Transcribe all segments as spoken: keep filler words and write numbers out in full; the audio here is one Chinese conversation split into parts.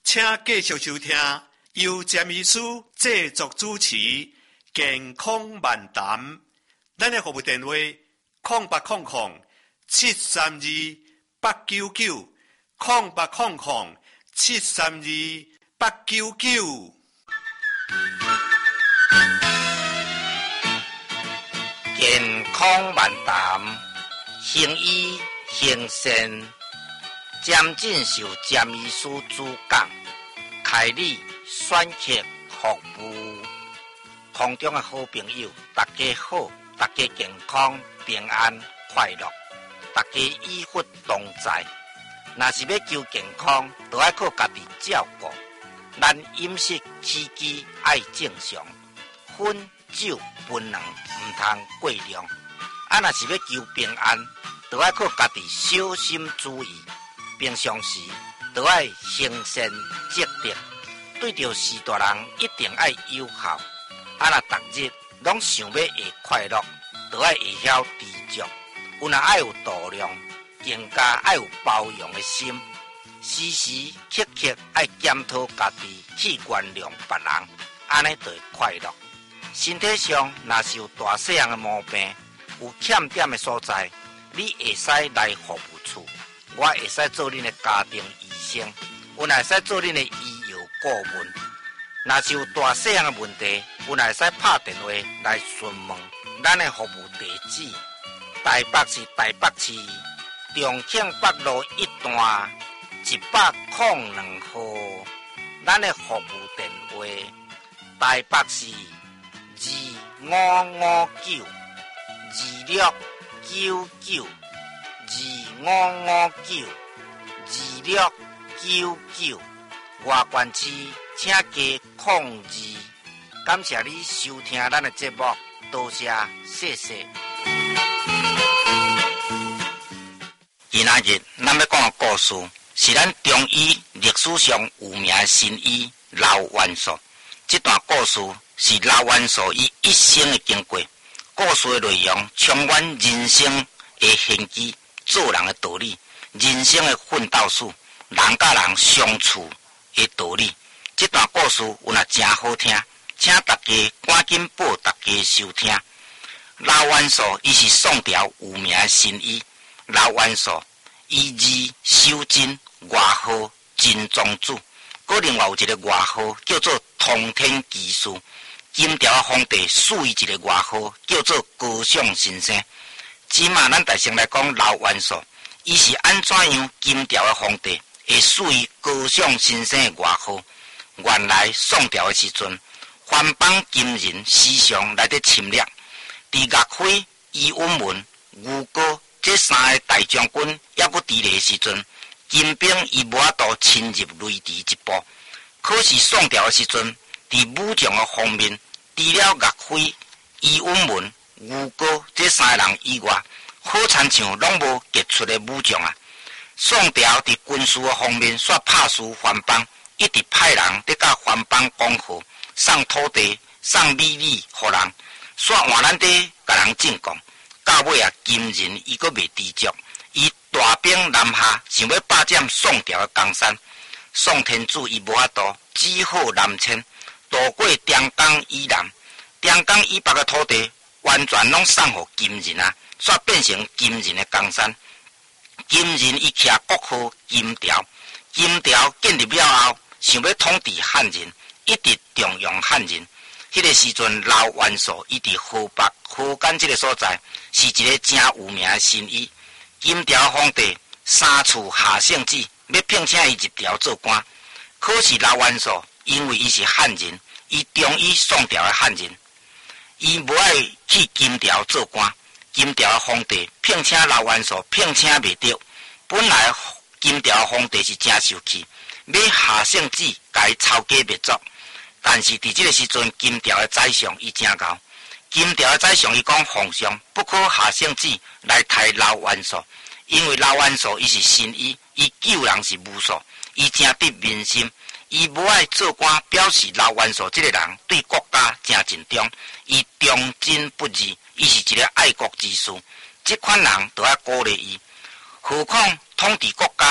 请继续收听由詹医师制作主持健康漫谈。咱的服务电话：空八空空七三二八九九，空八空空七三二八九九。 健康漫谈，行医行善，詹进受詹医师主讲，开立选客服务。空中的好朋友，大家好，大家健康平安快乐，大家医福同在。若是要求健康，就要靠家己照顾。咱饮食起居爱正常，薰酒槟榔唔通过量。啊，若是要求平安，就要靠家己小心注意。平常时就要行善积德，对着事大人一定要友好。啊，若逐日拢想要会快乐，就要会晓知足。有若爱有度量，更加爱有包容的心。时时刻刻爱检讨家己，去原谅别人，安尼就会快乐。身体上若是有大细项的毛病，有欠点的所在，你会使来服务处，我会使做恁的家庭医生，有若会使做恁的医药顾问。若是有大细项的问题，有若会使拍电话来询问咱的服务地址：台北市台北市重庆北路一段一百零两号。咱的服务电话：台北市二五五九二六九九二五五九二六九九。外县市请加控制。感谢你收听咱的节目，多谢，谢谢。今仔日咱要讲的故事，是咱中医历史上有名的神医刘元素。这段故事是刘元素伊一生的经过，故事的内容充满人生的玄机、做人的道理、人生的奋斗史、人甲人相处的道理。这段故事有若真好听，请大家赶紧报大家收听。刘元素伊是宋朝有名的神医，刘元素伊字修真，外号真宗主。个另外有一个外号叫做通天奇士。金朝皇帝赐伊一个外号叫做高尚先生。即马咱大先来讲刘元素，伊是安怎样金朝的皇帝会赐伊高尚先生的外号？原来宋朝的时阵，番邦金人时常来伫侵略。伫岳飞、伊允文、吴哥这三个大将军还佫伫咧时阵，金兵伊无法度侵入雷池一步。可是宋朝的时阵，伫武将的方面，除了岳飞、伊允文、吴哥这三个人以外，好亲像拢无杰出的武将啊。宋朝伫军事的方面煞拍输番邦，一直派人伫甲番邦讲和，送土地、送米米互人，煞换咱伫甲人进贡。到尾啊，金人伊阁未知足，伊大兵南下，想要霸占宋朝的江山。宋天子伊无法度，只好南迁，渡过长江以南、长江以北的土地，完全拢送互金人啊，煞变成金人的江山。金人伊徛国号金朝，金朝建立了后，想要统治汉人，一直重用汉人。迄个时阵，刘元素伊伫河北河间这个所在，是一个真有名的神医。金朝皇帝三次下圣旨，要聘请伊入朝做官。可是刘元素因为伊是汉人，伊忠于宋朝的汉人，伊无爱去金朝做官。金朝的皇帝聘请刘元素，聘请未到。本来金朝的皇帝是真生气，要下圣旨，甲伊抄家灭族。但是伫这个时阵，金朝的宰相伊真高。金朝的宰相伊讲，皇上不可下圣旨来杀刘元素，因为刘元素伊是神医，伊救人是无数，伊真得民心。伊无爱做官，表示刘元素这个人对国家真尽忠，伊忠贞不二，伊是一个爱国之士。这款人都要鼓励伊。何况统治国家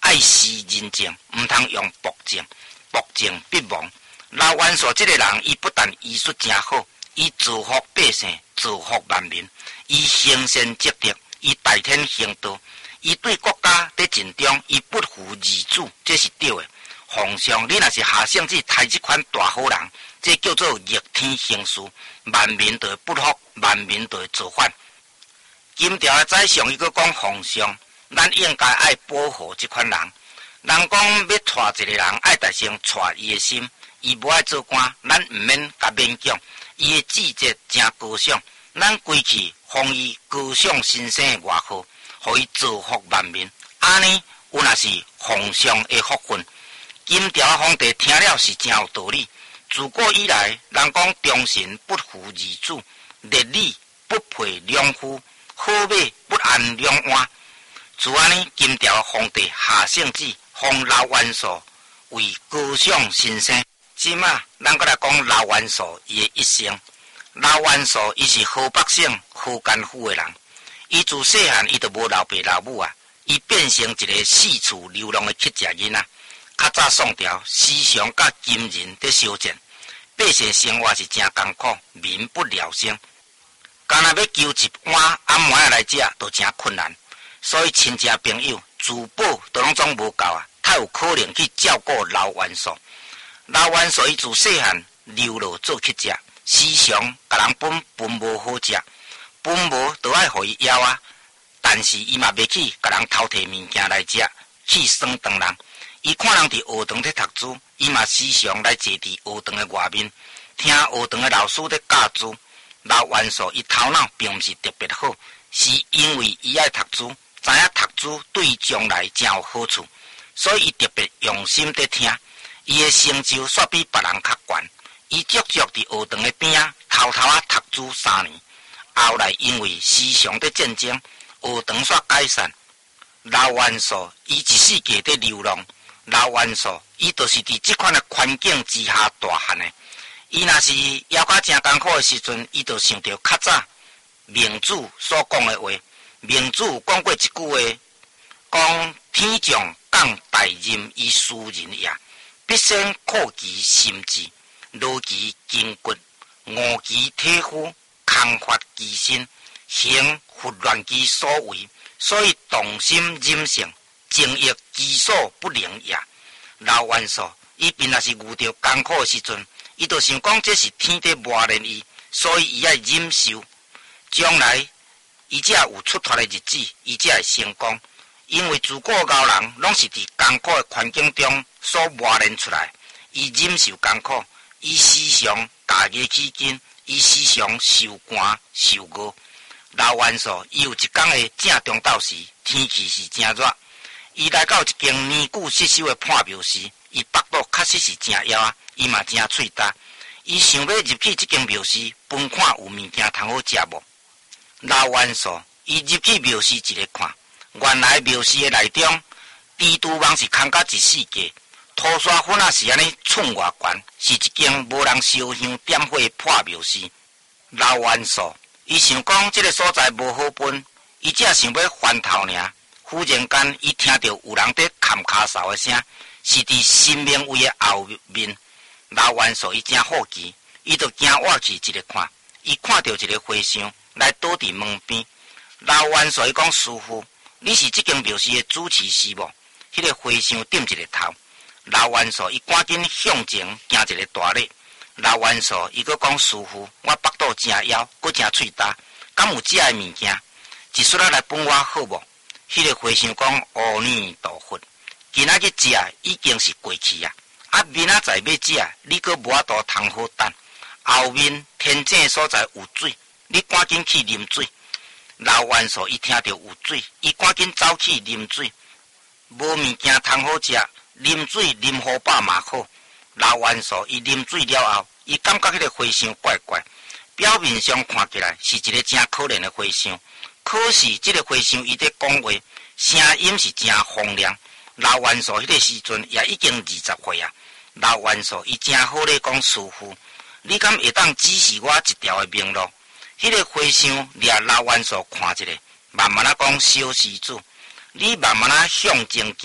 爱惜人情，毋通用薄情，薄情必亡。老元帅这个人，伊不但医术真好，伊造福百姓，造福万民，伊行善积德，伊代天行道，伊对国家在尽忠，伊不负遗嘱，这是对的。皇上，你若是下圣旨抬这款大好人，这叫做逆天行事，万民就会不服，万民就会造反。金朝的宰相伊个讲皇上，咱应该爱保护这款人。人讲要带一个人，爱大先带伊的心。伊无爱做官，咱毋免甲勉强。伊的志节真高尚，咱归去封伊高尚神圣的外号，互伊造福万民。安尼有若是皇上的福分。金朝皇帝听了是真有道理。自古以来，人讲忠臣不负遗嘱，烈女不配良夫，好马不安良鞍。自安尼，金朝皇帝下圣旨，封老元帅为高尚神圣。即马，咱搁来讲老元帅伊的一生。老元帅伊是好百姓、好奸夫的人。伊自细汉伊就无老爸老母啊，伊变成一个四处流浪的乞食囡仔。较早宋朝时常甲金人在相战，百姓生活是真艰苦，民不聊生。干若要求一碗暗糜来食，都真困难。所以亲戚朋友、自保都拢总无够啊，太有可能去照顾老元帅。老元帅伊自细汉流落做乞食，时常甲人分分无好食，分无都爱互伊枵啊。但是伊嘛袂去甲人偷摕物件来食，去耍当人。伊看人伫学堂在读书，伊嘛时常来坐伫学堂的外面，听学堂的老师在教书。老元帅伊头脑并毋是特别好，是因为伊爱读书，知影读书对伊将来真有好处，所以伊特别用心在听。伊的成就煞比别人较悬，伊足足伫学堂的边仔偷偷啊读书三年。后来因为时常在战争，学堂煞解散。老元帅伊一世界在流浪。老元帅伊就是伫即款的环境之下大汉的。伊若是要较真艰苦的时阵，伊就想到较早明主所讲的话。明主讲过一句话，讲天将降大任于斯人也，必先酷其心志，劳其筋骨，饿其体肤，空发其身，行胡乱其所为，所以动心任性，精益其所不能也。老元帅伊平若是遇到艰苦的时阵，伊就想讲这是天在磨练伊，所以伊爱忍受，将来伊才有出头的日子，伊才会成功。因为自古高人拢是伫艰苦的环境中所磨练出来，伊忍受艰苦，伊时常家己起劲，伊时常受寒受饿。老元帅伊有一天的正中昼时，天气是真热，伊来到一间年久失修的破庙时，伊腹肚确实是真枵啊，伊嘛真喙焦。伊想要入去这间庙时，分看有物件通好食无。老元帅伊入去庙时一个看，原来庙时的内中，地图网是空甲一世界，土沙粉啊是安尼寸外悬，是一间无人烧香点火的破庙时。老元帅伊想讲这个所在无好分，伊只想要翻头尔。忽然间，伊听到有人在砍骹哨的声，是伫新明卫的后面。老元帅伊真好奇，伊就行wat去一个看，伊看到一个和尚来倒伫门边。老元帅伊讲：“师傅，你是这间庙寺的主持是无？”迄、那个和尚点一个头。老元帅伊赶紧向前行一个大礼。老元帅伊阁讲：“师傅，我腹肚真枵，阁真喙焦，敢有食的物件？一撮仔来分我好无？”迄、那个和尚讲：“阿弥陀佛，今仔日食已经是过去啊！啊，明仔载要食，你阁无法度通好等。后面天井所在有水，你赶紧去啉水。”老元帅伊听到有水，伊赶紧走去啉水。无物件通好食，啉水啉好饱嘛好。老元帅伊啉水了后，伊感觉迄个和尚怪怪，表面上看起来是一个真可怜的和尚。可是，这个和尚伊在讲话，声音是真洪亮。老元帅迄个时阵也已经二十岁啊。老元帅伊真好咧讲：“师傅，你敢会当指示我一条的明路？”迄、那个和尚掠老元帅看一下，慢慢啊讲：“小施主，你慢慢啊向前行，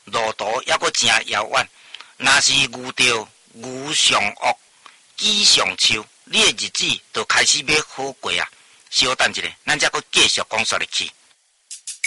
路途还阁真遥远。若是遇到牛上恶，鸡上秋，你的日子就开始要好过啊！稍等一下，咱才阁继续讲说入去。